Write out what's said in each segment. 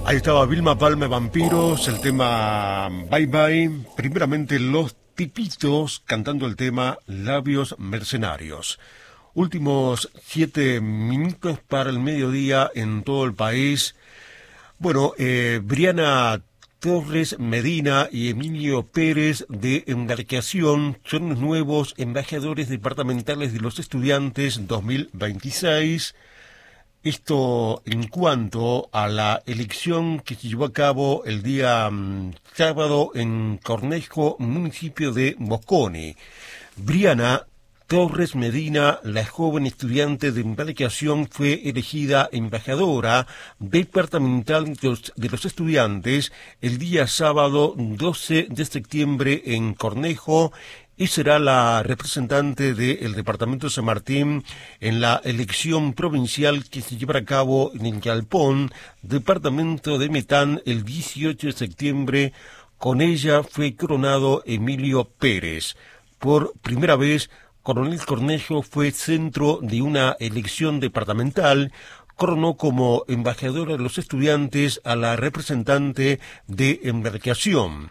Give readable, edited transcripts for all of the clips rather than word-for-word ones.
Ahí estaba Vilma Palma, Vampiros, el tema Bye Bye. Primeramente Los Tipitos cantando el tema Labios Mercenarios. Últimos 7 minutos para el mediodía en todo el país. Bueno, Briana Torres Medina y Emilio Pérez de Embarcación son los nuevos embajadores departamentales de los estudiantes 2026. Esto en cuanto a la elección que se llevó a cabo el día sábado en Cornejo, municipio de Mosconi. Briana Torres Medina, la joven estudiante de embarcación, fue elegida embajadora departamental de los estudiantes el día sábado 12 de septiembre en Cornejo, y será la representante del departamento de San Martín en la elección provincial que se llevará a cabo en Galpón, departamento de Metán, el 18 de septiembre. Con ella fue coronado Emilio Pérez. Por primera vez, Coronel Cornejo fue centro de una elección departamental. Coronó como embajadora de los estudiantes a la representante de embarcación.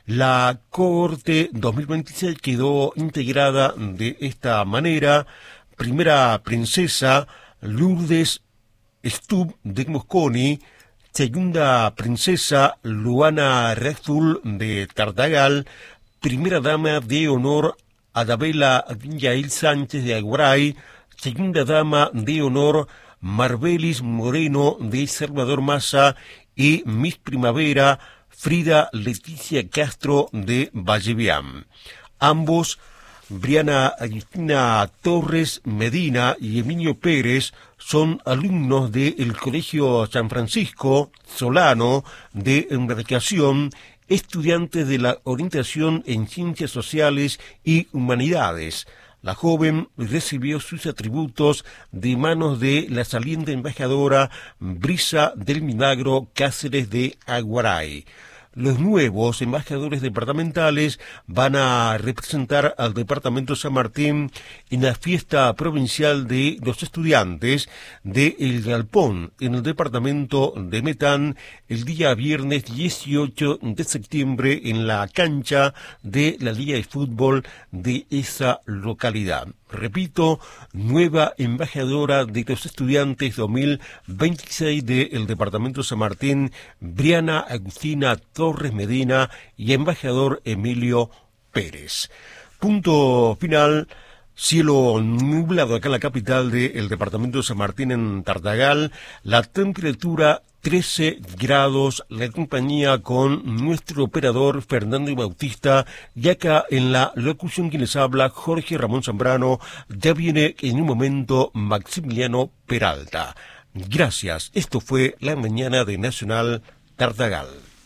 La cohorte 2026 quedó integrada de esta manera: primera princesa Lourdes Stubb de Mosconi, segunda princesa Luana Rezul de Tartagal, primera dama de honor Adabela Yael Sánchez de Aguaray, segunda dama de honor Marbelis Moreno de Salvador Massa y Miss Primavera Frida Leticia Castro de Vallevián. Ambos, Briana Agustina Torres Medina y Emilio Pérez, son alumnos del Colegio San Francisco Solano de Embarcación, estudiantes de la orientación en Ciencias Sociales y Humanidades. La joven recibió sus atributos de manos de la saliente embajadora Brisa del Milagro Cáceres de Aguaray. Los nuevos embajadores departamentales van a representar al departamento de San Martín en la fiesta provincial de los estudiantes de El Galpón, en el departamento de Metán, el día viernes 18 de septiembre en la cancha de la Liga de Fútbol de esa localidad. Repito, nueva embajadora de los estudiantes 2026 del departamento de San Martín, Briana Agustina Torres Medina, y embajador Emilio Pérez. Punto final. Cielo nublado acá en la capital del departamento de San Martín, en Tartagal. La temperatura 13 grados, la compañía con nuestro operador Fernando Bautista, y acá en la locución quien les habla, Jorge Ramón Zambrano. Ya viene en un momento Maximiliano Peralta. Gracias, esto fue la mañana de Nacional Tartagal.